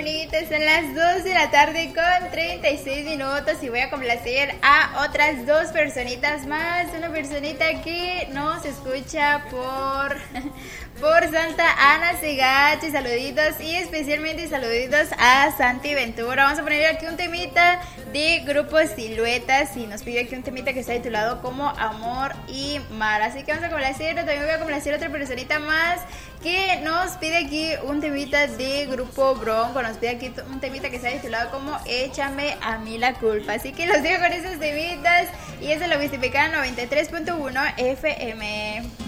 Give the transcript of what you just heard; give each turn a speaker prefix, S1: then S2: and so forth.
S1: bonitas, son las 2 de la tarde con 36 minutos y voy a complacer a otras dos personitas más. Una personita que nos escucha por Santa Ana Segache, saluditos y especialmente saluditos a Santi Ventura. Vamos a poner aquí un temita de Grupo Siluetas y nos pide aquí un temita que está titulado como Amor y Mar. Así que vamos a complacer, también voy a complacer a otra personita más que nos pide aquí un temita de Grupo Bronco, nos pide aquí un temita que está titulado como Échame a mí la culpa. Así que los dejo con esos temitas y eso lo Vistificada 93.1 FM.